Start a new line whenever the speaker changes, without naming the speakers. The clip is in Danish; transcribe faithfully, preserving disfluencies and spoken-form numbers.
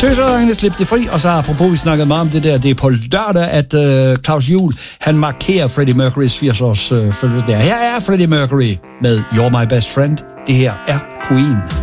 Tøserdrengene, slip det fri, og så apropos vi snakkede meget om det der, det er på lørdag, at øh, Claus Juhl, han markerer Freddie Mercurys firs års øh, fødselsdag. Her er Freddie Mercury med You're My Best Friend. Det her er Queen.